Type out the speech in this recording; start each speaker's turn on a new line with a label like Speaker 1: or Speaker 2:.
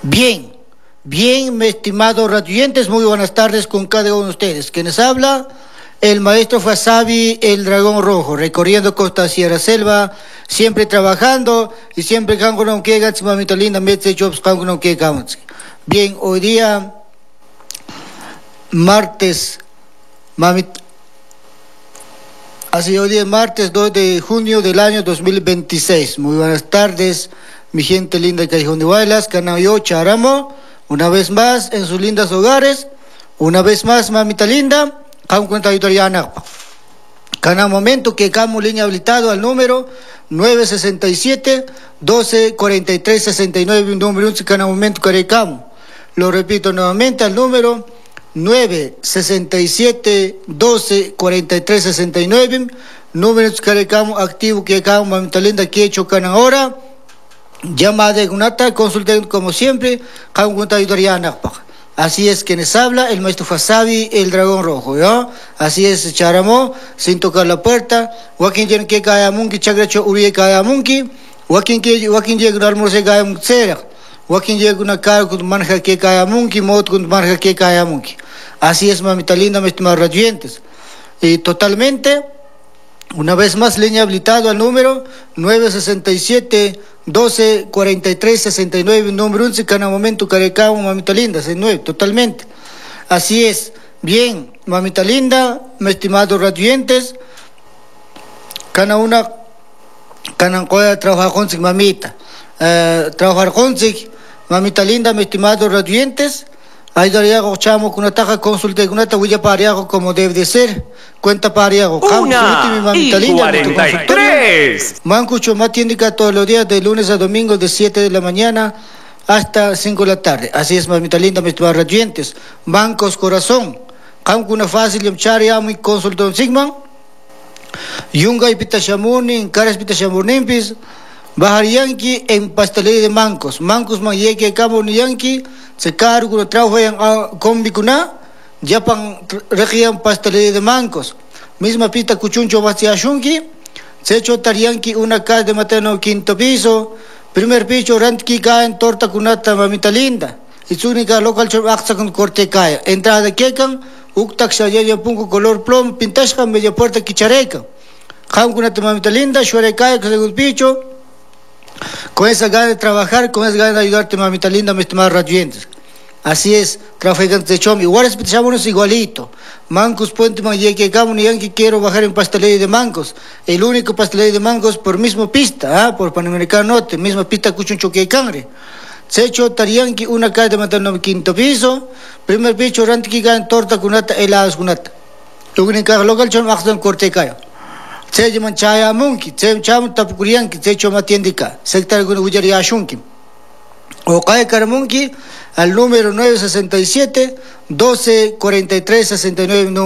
Speaker 1: Bien, bien, mis estimados radioyentes, muy buenas tardes con cada uno de ustedes. Quienes habla, el maestro Fasabi, el dragón rojo, recorriendo costa, sierra, selva, siempre trabajando y siempre con que mamita linda, bien, hoy día, martes, mamita. Así hoy día martes 2 de junio del año 2026. Muy buenas tardes, mi gente linda de Callejón de Huaylas, Canayo, Charamo, una vez más en sus lindos hogares, una vez más, mamita linda, con cuenta editorial. Cada momento que camo línea habilitado al número 967 12 43 69, un número 11, cada momento que recamo. Lo repito nuevamente al número 967 12 43 69, números que recamo activo que acabo mamita linda que he hecho can ahora. Llamada de Gunata, consulten como siempre, con cuenta editorial. Así es quienes habla, el maestro Fasabi, el dragón rojo, ¿ya? Así es, Charamo, sin tocar la puerta. Joaquín tiene que caer a Munki, Chagracho Uribe cae a Munki. Joaquín llega a almorzar cae a Muxera. Joaquín llega una cara con marja que cae a Munki, Mot con marja que cae a Munki. Así es, mamita linda, mis estimados radiantes. Y totalmente, una vez más, línea habilitado al número 967 12 43 69, número 11, cada momento carecao, mamita linda, 69, totalmente. Así es. Bien, mamita linda, mis estimados radiantes, cada una, cada puede trabajar con mamita. Trabajar con mamita linda, mis estimados radiantes. Ahí daría chamo con una taja consulta con una tahuilla pariago como debe de ser. Cuenta pariago.
Speaker 2: 1:43.
Speaker 1: Mancucho más tiene que todos los días de lunes a domingo de 7 de la mañana hasta 5 de la tarde. Así es, mamita linda, mis radiantes. Bancos Corazón. Camco una fácil y muy consulta un sigma. Yunga y Pitashamuni, Caras Pitashamunimpis. Bajar Yankee en pastelería de Mancos. Mancos man llegue cabo ni Yankee. Se cargo no trabajo en combicuna. Japan región pastelería de Mancos. Misma pista cuchuncho bastia shunki. Se hecho tarianki una casa de materno quinto piso. Primer piso rantki cae en torta cunata mamita linda. Y su única local aksa con corte cae. Entrada de kekan. Uktak shayaya punco color plom. Pintashka media puerta kichareca. Ham cunata mamita linda. Shuare cae que segundo piso. Con esa gana de trabajar, con esa gana de ayudarte, mamita linda, mis estimados radiantes. Así es, traficantes de Chomi. Igual es igualito. Mancos Puente Mayeque Camo ni que quiero bajar en pastelería de Mancos. El único pastelería de Mancos por mismo pista, por Panamericano Norte, misma pista Cuchuncho que Cangre. Se hecho Tarianqui una calle de materno quinto piso. Primer piso, Rantiqui en torta cunata, helados cunata. Lo único local son Axdan Cortecayo. Se llaman Chaya Munki, se llaman Tapukurianki, se llaman Matiendica, sector de Gujaria Shunki. O cae Caramunki al número 967 12 43 69.